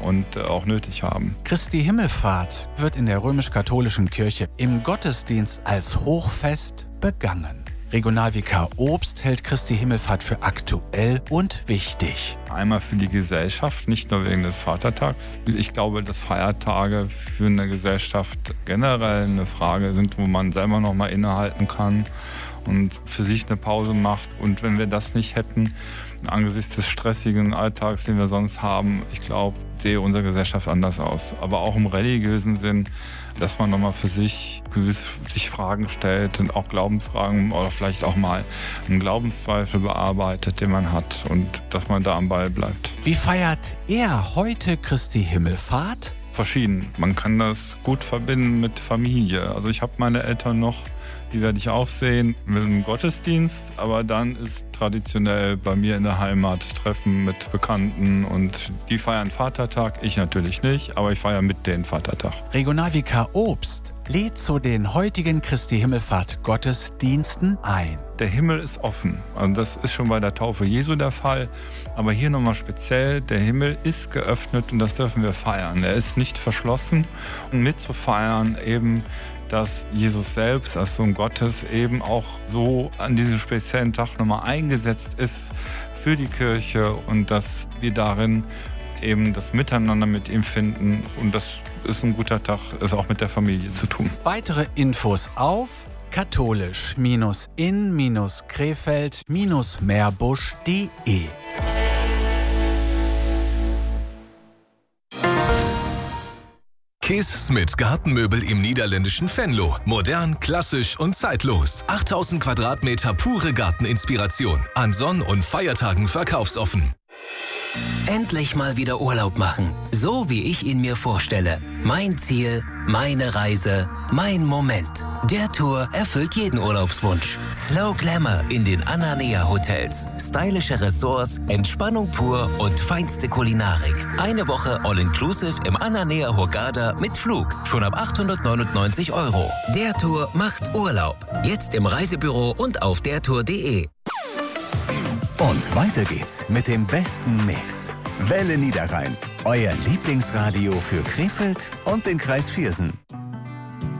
und auch nötig haben. Christi Himmelfahrt wird in der römisch-katholischen Kirche im Gottesdienst als Hochfest begangen. Regionalvikar Obst hält Christi Himmelfahrt für aktuell und wichtig. Einmal für die Gesellschaft, nicht nur wegen des Vatertags. Ich glaube, dass Feiertage für eine Gesellschaft generell eine Frage sind, wo man selber noch mal innehalten kann und für sich eine Pause macht. Und wenn wir das nicht hätten, angesichts des stressigen Alltags, den wir sonst haben, ich glaube, sehe unsere Gesellschaft anders aus. Aber auch im religiösen Sinn, dass man nochmal für sich Fragen stellt und auch Glaubensfragen oder vielleicht auch mal einen Glaubenszweifel bearbeitet, den man hat, und dass man da am Ball bleibt. Wie feiert er heute Christi Himmelfahrt? Verschieden. Man kann das gut verbinden mit Familie. Also ich habe meine Eltern noch, die werde ich auch sehen mit einem Gottesdienst, aber dann ist traditionell bei mir in der Heimat Treffen mit Bekannten und die feiern Vatertag, ich natürlich nicht, aber ich feiere mit denen Vatertag. Regionalvikar Obst lädt zu den heutigen Christi Himmelfahrt Gottesdiensten ein. Der Himmel ist offen. Also das ist schon bei der Taufe Jesu der Fall. Aber hier nochmal speziell, der Himmel ist geöffnet und das dürfen wir feiern. Er ist nicht verschlossen. Und mitzufeiern eben, dass Jesus selbst als Sohn Gottes eben auch so an diesem speziellen Tag nochmal eingesetzt ist für die Kirche und dass wir darin eben das Miteinander mit ihm finden. Und das ist ein guter Tag, es auch mit der Familie zu tun. Weitere Infos auf katholisch-in-krefeld-meerbusch.de. Kees Smit Gartenmöbel im niederländischen Venlo. Modern, klassisch und zeitlos. 8000 Quadratmeter pure Garteninspiration. An Sonn- und Feiertagen verkaufsoffen. Endlich mal wieder Urlaub machen. So wie ich ihn mir vorstelle. Mein Ziel, meine Reise, mein Moment. Der Tour erfüllt jeden Urlaubswunsch. Slow Glamour in den Ananea Hotels. Stylische Ressorts, Entspannung pur und feinste Kulinarik. Eine Woche All-Inclusive im Ananea Hurghada mit Flug. Schon ab 899 €. Der Tour macht Urlaub. Jetzt im Reisebüro und auf dertour.de. Und weiter geht's mit dem besten Mix. Welle Niederrhein, euer Lieblingsradio für Krefeld und den Kreis Viersen.